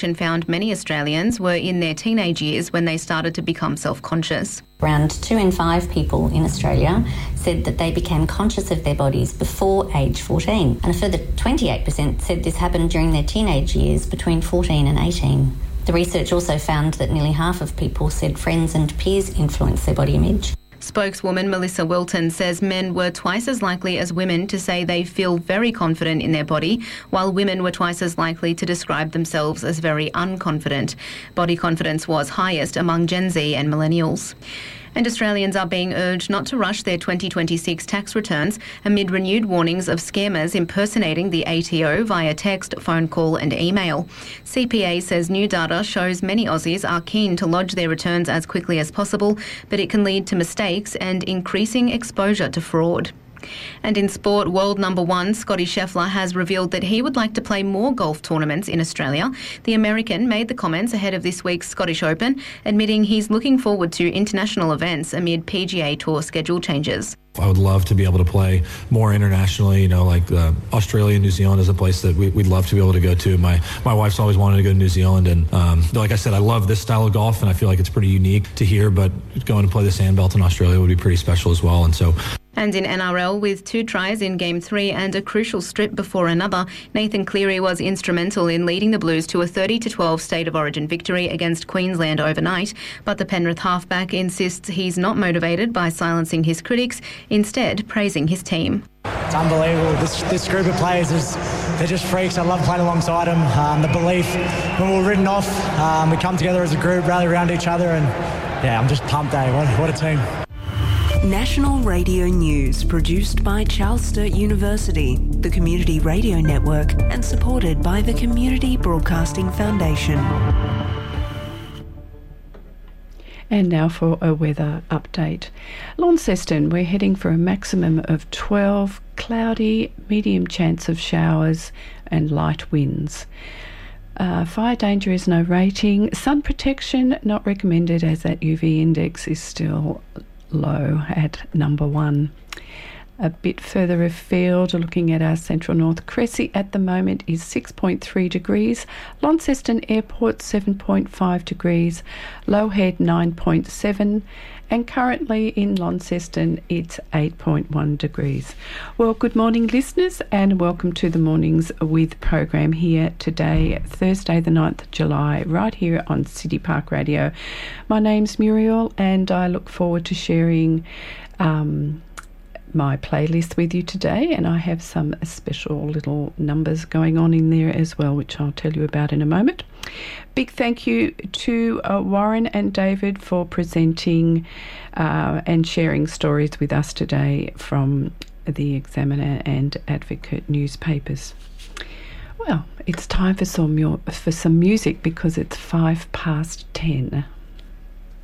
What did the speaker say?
and found many Australians were in their teenage years when they started to become self-conscious. Around 2 in 5 people in Australia said that they became conscious of their bodies before age 14, and a further 28% said this happened during their teenage years between 14 and 18. The research also found that nearly half of people said friends and peers influence their body image. Spokeswoman Melissa Wilton says men were twice as likely as women to say they feel very confident in their body, while women were twice as likely to describe themselves as very unconfident. Body confidence was highest among Gen Z and millennials. And Australians are being urged not to rush their 2026 tax returns amid renewed warnings of scammers impersonating the ATO via text, phone call and email. CPA says new data shows many Aussies are keen to lodge their returns as quickly as possible, but it can lead to mistakes and increasing exposure to fraud. And in sport, world number 1 Scottie Scheffler has revealed that he would like to play more golf tournaments in Australia. The American made the comments ahead of this week's Scottish Open, admitting he's looking forward to international events amid PGA Tour schedule changes. I would love to be able to play more internationally, like Australia and New Zealand is a place that we'd love to be able to go to. My wife's always wanted to go to New Zealand, and like I said, I love this style of golf, and I feel like it's pretty unique to here, but going to play the Sandbelt in Australia would be pretty special as well. And in NRL, with 2 tries in Game 3 and a crucial strip before another, Nathan Cleary was instrumental in leading the Blues to a 30-12 State of Origin victory against Queensland overnight. But the Penrith halfback insists he's not motivated by silencing his critics, instead praising his team. It's unbelievable. This group of players, they're just freaks. I love playing alongside them. The belief, when we were written off, we come together as a group, rally around each other, and I'm just pumped, What a team. National Radio News, produced by Charles Sturt University, the Community Radio Network, and supported by the Community Broadcasting Foundation. And now for a weather update. Launceston, we're heading for a maximum of 12, cloudy, medium chance of showers and light winds. Fire danger is no rating. Sun protection not recommended, as that UV index is still low at number 1. A bit further afield, looking at our central north, Cressy at the moment is 6.3 degrees, Launceston Airport 7.5 degrees, Lowhead 9.7, and currently in Launceston it's 8.1 degrees. Well, good morning listeners, and welcome to the Mornings With program here today, Thursday the 9th of July, right here on City Park Radio. My name's Muriel, and I look forward to sharing my playlist with you today, and I have some special little numbers going on in there as well, which I'll tell you about in a moment. Big thank you to Warren and David for presenting and sharing stories with us today from the Examiner and Advocate newspapers. Well, it's time for some music because it's 10:05.